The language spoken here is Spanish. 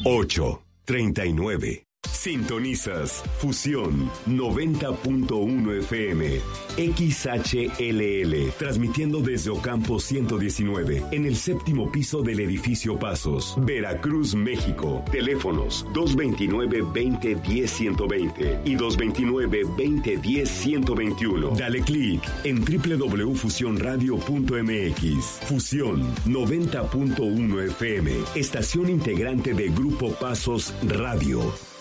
839. Sintonizas Fusión 90.1 FM, XHLL, transmitiendo desde Ocampo 119, en el séptimo piso del edificio Pasos, Veracruz, México. Teléfonos 229-2010-120 y 229-2010-121. Dale clic en www.fusionradio.mx. Fusión 90.1 FM, estación integrante de Grupo Pasos Radio.